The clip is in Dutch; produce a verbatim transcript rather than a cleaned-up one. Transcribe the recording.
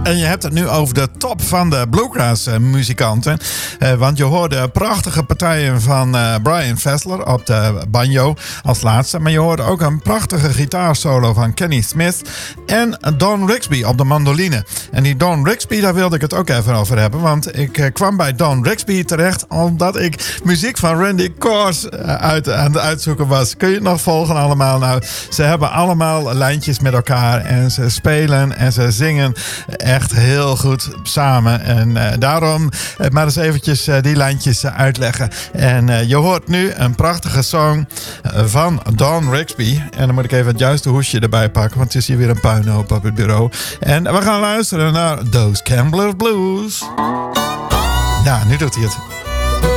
En je hebt het nu over de top van de bluegrass-muzikanten. Uh, want je hoorde prachtige partijen van uh, Brian Fessler op de banjo als laatste. Maar je hoorde ook een prachtige gitaarsolo van Kenny Smith. En Don Rigsby op de mandoline. En die Don Rigsby, daar wilde ik het ook even over hebben. Want ik uh, kwam bij Don Rigsby terecht omdat ik muziek van Randy Kohrs uh, uit, aan het uitzoeken was. Kun je het nog volgen allemaal? Nou, ze hebben allemaal lijntjes met elkaar. En ze spelen en ze zingen echt heel goed samen. En uh, daarom uh, maar eens eventjes uh, die lijntjes uh, uitleggen. En uh, je hoort nu een prachtige song uh, van Don Rigsby. En dan moet ik even het juiste hoesje erbij pakken, want het is hier weer een puinhoop op het bureau. En we gaan luisteren naar Those Gambler Blues. Ja, nu doet hij het.